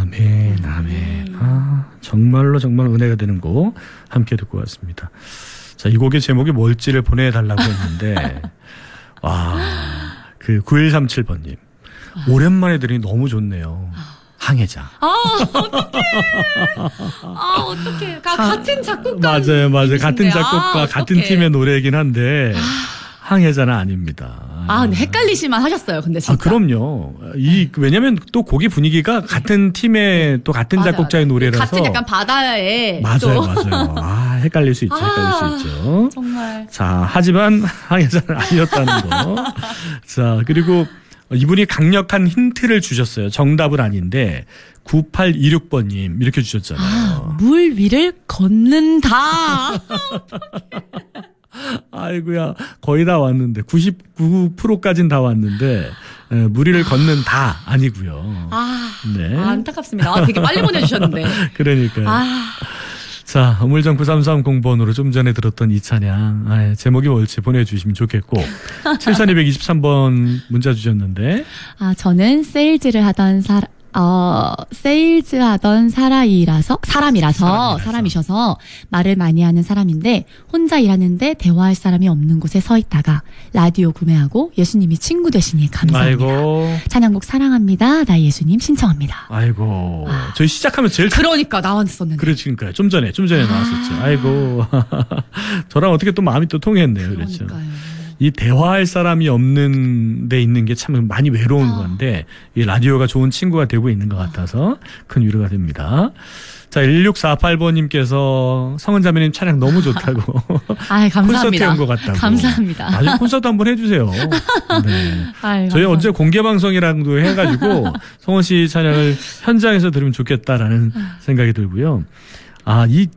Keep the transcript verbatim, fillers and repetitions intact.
아멘, 아멘. 아, 정말로 정말 은혜가 되는 곡 함께 듣고 왔습니다. 자, 이 곡의 제목이 뭘지를 보내달라고 했는데, 와, 그 구일삼칠 번님. 오랜만에 들으니 너무 좋네요. 항해자. 아, 어떡해. 아, 어떡해. 가, 같은 작곡가. 맞아요, 맞아요. 같은 작곡가, 아, 같은 팀의 노래이긴 한데, 아. 항해자는 아닙니다. 아, 근데 헷갈리시만 하셨어요, 근데 진짜. 아, 그럼요. 이, 왜냐면 또 곡이 분위기가 같은 팀의 또 같은 맞아요, 작곡자의 맞아요. 노래라서. 같은 약간 바다에. 맞아요, 또. 맞아요. 아, 헷갈릴 수 있죠, 헷갈릴 아, 수 있죠. 정말. 자, 하지만 항해자는 아니었다는 거. 자, 그리고 이분이 강력한 힌트를 주셨어요. 정답은 아닌데 구팔이육 번님 이렇게 주셨잖아요. 아, 물 위를 걷는다. 아이고야, 거의 다 왔는데 구십구 퍼센트까지는 다 왔는데 에, 무리를 걷는 다 아니고요. 아, 네. 아, 안타깝습니다. 아, 되게 빨리 보내주셨는데. 그러니까요. 아. 자, 우물정 구삼삼공 번으로 좀 전에 들었던 이 찬양, 아, 제목이 뭘지 보내주시면 좋겠고 칠천이백이십삼 번 문자 주셨는데. 아, 저는 세일즈를 하던 사람, 어, 세일즈 하던 사람이라서, 사람이라서, 사람이라서. 사람이셔서 말을 많이 하는 사람인데, 혼자 일하는데 대화할 사람이 없는 곳에 서 있다가, 라디오 구매하고 예수님이 친구 되시니 감사합니다. 아이고. 찬양곡 사랑합니다. 나 예수님 신청합니다. 아이고. 아. 저희 시작하면 제일. 그러니까 나왔었는데. 그러니까 좀 전에, 좀 전에 아. 나왔었죠. 아이고. 저랑 어떻게 또 마음이 또 통했네요. 그렇죠. 그러니까요. 이 대화할 사람이 없는 데 있는 게 참 많이 외로운 아. 건데 이 라디오가 좋은 친구가 되고 있는 것 같아서 큰 위로가 됩니다. 자, 일육사팔 번님께서 성은자매님 찬양 너무 좋다고. 아, 감사합니다. 콘서트에 온 것 같다고. 감사합니다. 나중에 콘서트 한번 해주세요. 네. 아이, 저희 감사합니다. 언제 공개 방송이랑도 해가지고 성은 씨 찬양을 현장에서 들으면 좋겠다라는 생각이 들고요. 아, 이